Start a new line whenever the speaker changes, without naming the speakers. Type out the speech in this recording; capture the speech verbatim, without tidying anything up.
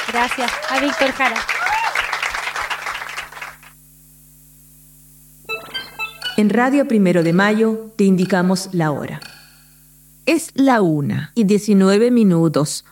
Gracias a Víctor Jara.
En Radio Primero de Mayo te indicamos la hora.
Es la una y diecinueve minutos.